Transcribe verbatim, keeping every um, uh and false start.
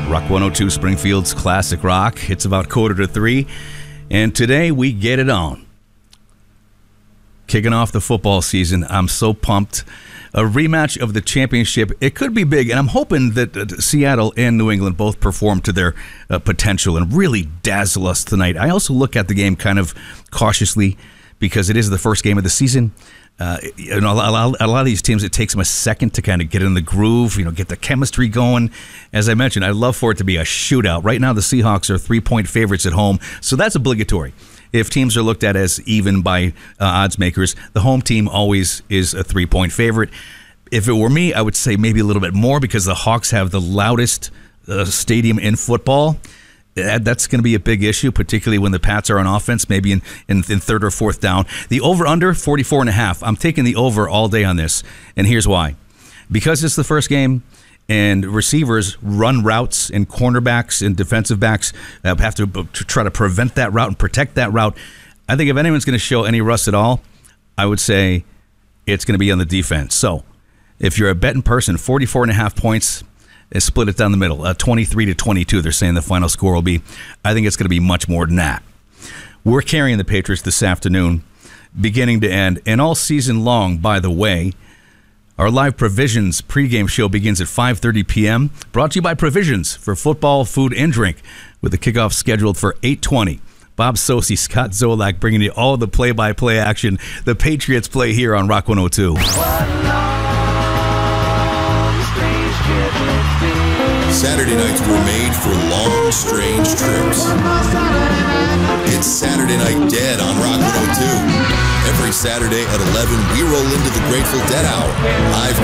Rock one oh two, Springfield's Classic Rock. It's about quarter to three, and today we get it on. Kicking off the football season, I'm so pumped. A rematch of the championship. It could be big, and I'm hoping that uh, Seattle and New England both perform to their uh, potential and really dazzle us tonight. I also look at the game kind of cautiously because it is the first game of the season. Uh, you know, a lot, a lot of these teams, it takes them a second to kind of get in the groove, you know, get the chemistry going. As I mentioned, I'd love for it to be a shootout. Right now, the Seahawks are three-point favorites at home, so that's obligatory. If teams are looked at as even by uh, odds makers, the home team always is a three-point favorite. If it were me, I would say maybe a little bit more because the Hawks have the loudest uh, stadium in football. That's going to be a big issue, particularly when the Pats are on offense, maybe in, in, in third or fourth down. The over-under, forty-four and a half. I'm taking the over all day on this, and here's why. Because it's the first game, and receivers run routes, and cornerbacks and defensive backs have to, to try to prevent that route and protect that route. I think if anyone's going to show any rust at all, I would say it's going to be on the defense. So if you're a betting person, forty-four and a half points, and split it down the middle. Uh, twenty-three to twenty-two, they're saying the final score will be. I think it's going to be much more than that. We're carrying the Patriots this afternoon, beginning to end. And all season long, by the way, our live Provisions pregame show begins at five thirty p.m. Brought to you by Provisions for football, food, and drink, with the kickoff scheduled for eight twenty. Bob Sosi, Scott Zolak bringing you all the play-by-play action the Patriots play here on Rock one oh two. Saturday nights were made for long, strange trips. It's Saturday Night Dead on Rock one oh two. Every Saturday at eleven, we roll into the Grateful Dead Hour, live